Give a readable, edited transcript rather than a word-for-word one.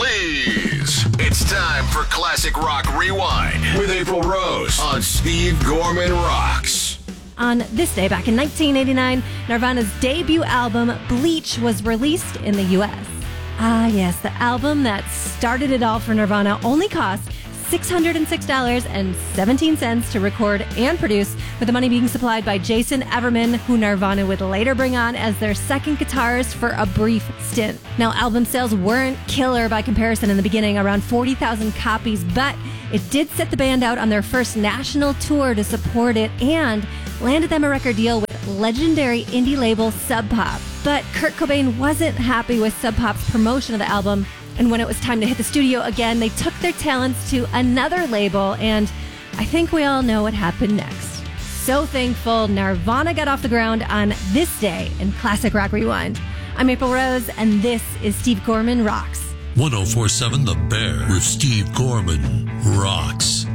please. It's time for Classic Rock Rewind with April Rose on Steve Gorman Rocks. On this day, back in 1989, Nirvana's debut album, Bleach, was released in the U.S. Ah, yes, the album that started it all for Nirvana only cost $606.17 to record and produce, with the money being supplied by Jason Everman, who Nirvana would later bring on as their second guitarist for a brief stint. Now, album sales weren't killer by comparison in the beginning, around 40,000 copies, but it did set the band out on their first national tour to support it and landed them a record deal with legendary indie label Sub Pop. But Kurt Cobain wasn't happy with Sub Pop's promotion of the album, and when it was time to hit the studio again, they took their talents to another label, and I think we all know what happened next. So thankful Nirvana got off the ground on this day in Classic Rock Rewind. I'm April Rose, and this is Steve Gorman Rocks. 104.7 The Bear with Steve Gorman Rocks.